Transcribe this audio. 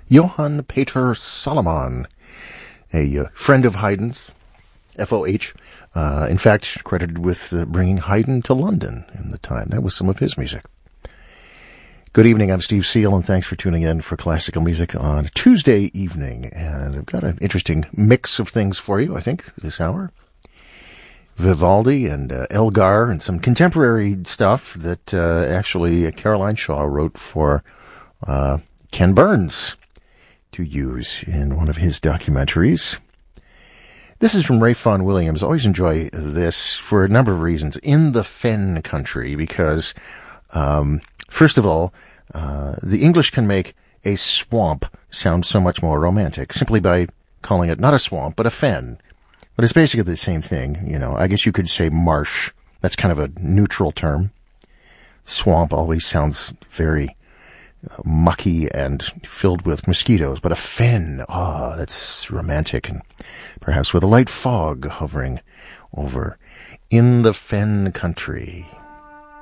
Johann Peter Salomon, a friend of Haydn's, FOH. In fact, credited with bringing Haydn to London in the time. That was some of his music. Good evening, I'm Steve Seal, and thanks for tuning in for classical music on Tuesday evening. And I've got an interesting mix of things for you, I think, this hour. Vivaldi and Elgar and some contemporary stuff that actually Caroline Shaw wrote for Ken Burns to use in one of his documentaries. This is from Ray Vaughan Williams. I always enjoy this for a number of reasons. In the Fen country, because first of all, the English can make a swamp sound so much more romantic simply by calling it not a swamp, but a fen. But it's basically the same thing, you know. I guess you could say marsh. That's kind of a neutral term. Swamp always sounds very mucky and filled with mosquitoes. But a fen, that's romantic, and perhaps with a light fog hovering over. In the Fen country.